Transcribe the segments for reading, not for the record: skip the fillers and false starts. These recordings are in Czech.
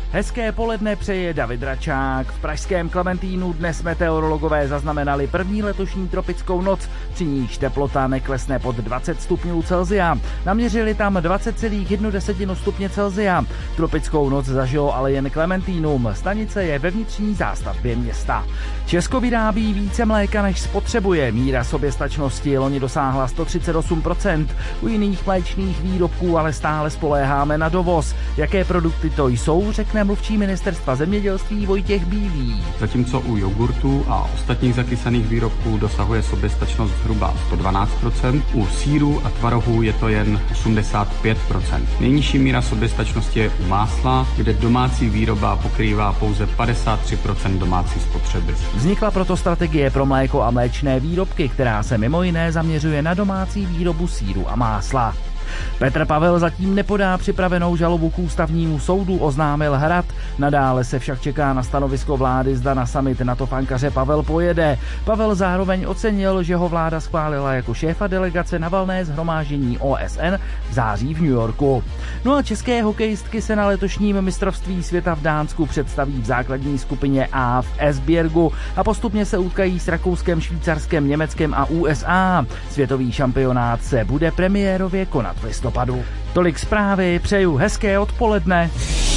Hezké poledne přeje David Račák. V pražském Klementínu dnes meteorologové zaznamenali první letošní tropickou noc, při níž teplota neklesne pod 20 stupňů Celsia. Naměřili tam 20,1 stupně Celsia. Tropickou noc zažilo ale jen Klementínum. Stanice je ve vnitřní zástavbě města. Česko vyrábí více mléka, než spotřebuje. Míra soběstačnosti loni dosáhla 138%. U jiných mléčných výrobků ale stále spoléháme na dovoz. Jaké produkty to jsou, řekne mluvčí ministerstva zemědělství Vojtěch Bílý. Zatímco u jogurtu a ostatních zakysaných výrobků dosahuje soběstačnost zhruba 112%, u sýrů a tvarohů je to jen 85%. Nejnižší míra soběstačnosti je u másla, kde domácí výroba pokrývá pouze 53% domácí spotřeby. Vznikla proto strategie pro mléko a mléčné výrobky, která se mimo jiné zaměřuje na domácí výrobu sýru a másla. Petr Pavel zatím nepodá připravenou žalobu k ústavnímu soudu, oznámil Hrad. Nadále se však čeká na stanovisko vlády, zda na summit NATO v Ankaře Pavel pojede. Pavel zároveň ocenil, že ho vláda schválila jako šéfa delegace na valné shromáždění OSN v září v New Yorku. No a české hokejistky se na letošním mistrovství světa v Dánsku představí v základní skupině A v Esbjergu a postupně se utkají s Rakouskem, Švýcarskem, Německem a USA. Světový šampionát se bude premiérově konat v listopadu. Tolik zprávy, přeju hezké odpoledne.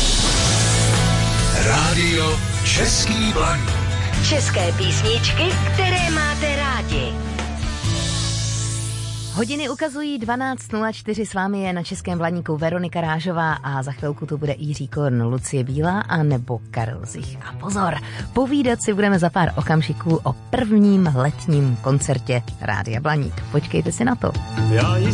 Rádio Český Blaník. České písničky, které máte rádi. Hodiny ukazují 12:04, s vámi je na Českém Blaníku Veronika Rážová a za chvilku tu bude Jiří Korn, Lucie Bílá a nebo Karel Zich. A pozor, povídat si budeme za pár okamžiků o prvním letním koncertě Rádia Blaník. Počkejte si na to.